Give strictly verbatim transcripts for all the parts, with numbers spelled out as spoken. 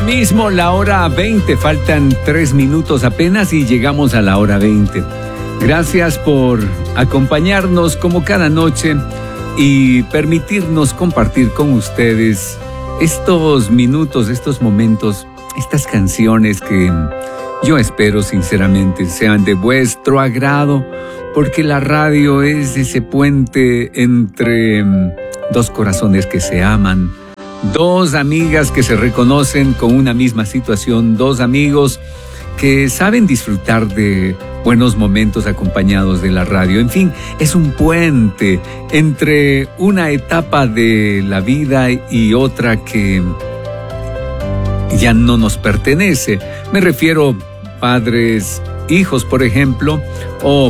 mismo la hora veinte, faltan tres minutos apenas y llegamos a la hora veinte. Gracias por acompañarnos como cada noche y permitirnos compartir con ustedes estos minutos, estos momentos, estas canciones que yo espero sinceramente sean de vuestro agrado, porque la radio es ese puente entre dos corazones que se aman, dos amigas que se reconocen con una misma situación, dos amigos que saben disfrutar de buenos momentos acompañados de la radio. En fin, es un puente entre una etapa de la vida y otra que ya no nos pertenece. Me refiero padres, hijos, por ejemplo, o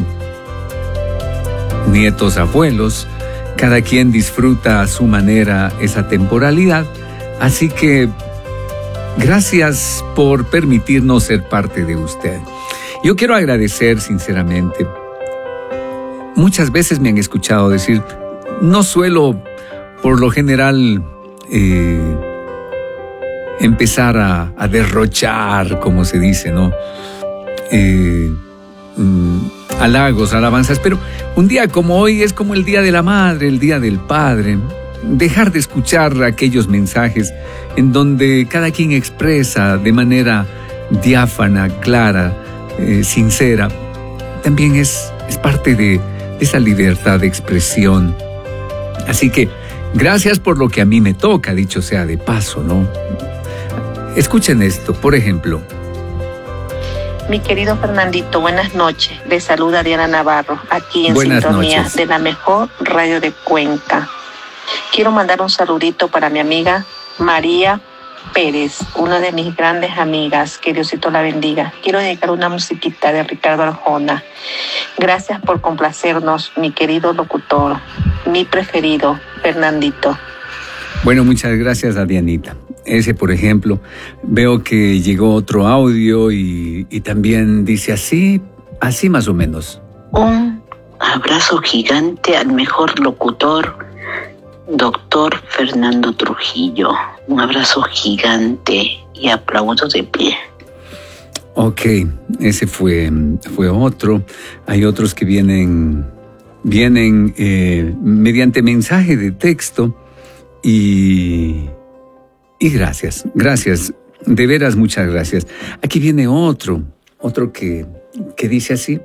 nietos, abuelos. Cada quien disfruta a su manera esa temporalidad. Así que gracias por permitirnos ser parte de usted. Yo quiero agradecer sinceramente. Muchas veces me han escuchado decir, no suelo por lo general eh, empezar a, a derrochar, como se dice, ¿no? Eh, mm, halagos, alabanzas, pero un día como hoy es como el Día de la Madre, el Día del Padre. Dejar de escuchar aquellos mensajes en donde cada quien expresa de manera diáfana, clara, eh, sincera, también es, es parte de, de esa libertad de expresión. Así que gracias por lo que a mí me toca, dicho sea de paso, ¿no? Escuchen esto, por ejemplo. Mi querido Fernandito, buenas noches. Les saluda Diana Navarro, aquí en Buenas sintonía noches. de la mejor radio de Cuenca. Quiero mandar un saludito para mi amiga María Pérez, una de mis grandes amigas. Que Diosito la bendiga. Quiero dedicar una musiquita de Ricardo Arjona. Gracias por complacernos, mi querido locutor, mi preferido, Fernandito. Bueno, muchas gracias a Dianita. Ese, por ejemplo, veo que llegó otro audio y, y también dice así, así más o menos. Un abrazo gigante al mejor locutor, doctor Fernando Trujillo. Un abrazo gigante y aplaudo de pie. Ok, ese fue, fue otro. Hay otros que vienen, vienen eh, mediante mensaje de texto y... Y gracias, gracias, de veras muchas gracias. Aquí viene otro, otro que, que dice así.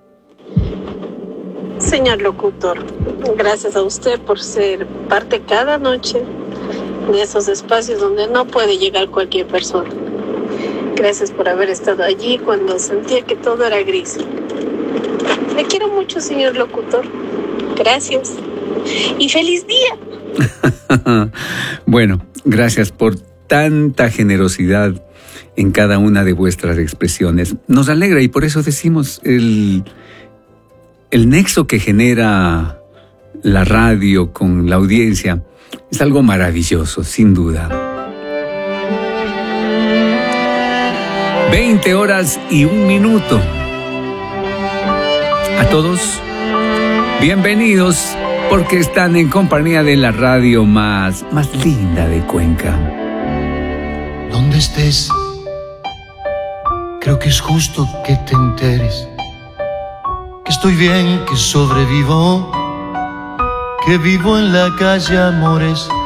Señor locutor, gracias a usted por ser parte cada noche de esos espacios donde no puede llegar cualquier persona. Gracias por haber estado allí cuando sentía que todo era gris. Le quiero mucho, señor locutor. Gracias. Y feliz día. Bueno, gracias por tanta generosidad en cada una de vuestras expresiones. Nos alegra y por eso decimos el, el nexo que genera la radio con la audiencia es algo maravilloso, sin duda. veinte horas y un minuto. A todos, bienvenidos, porque están en compañía de la radio más, más linda de Cuenca. Donde estés, creo que es justo que te enteres que estoy bien, que sobrevivo, que vivo en la calle Amores,